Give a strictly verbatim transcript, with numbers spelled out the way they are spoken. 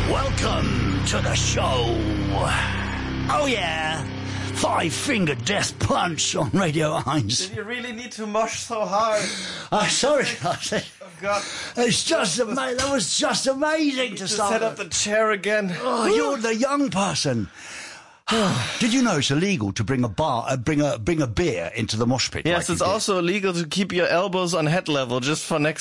Welcome to the show. Oh yeah, Five Finger Death Punch on Radio eins. Did you really need to mosh so hard? I'm sorry, I said. Oh God! It's just amazing. That was just amazing to To start. set up the chair again. Oh, you're the young person. Did you know it's illegal to bring a bar, uh, bring a bring a beer into the mosh pit? Yes, like it's you did? also illegal to keep your elbows on head level just for next